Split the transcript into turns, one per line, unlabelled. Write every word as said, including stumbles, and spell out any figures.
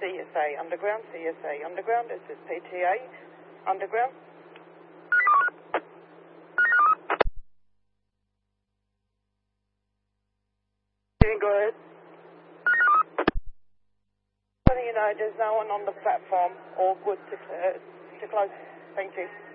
C S A, underground, C S A, underground, this is P T A, underground. Go ahead. Letting you know, there's no one on the platform. All good to, uh, to close. Thank you.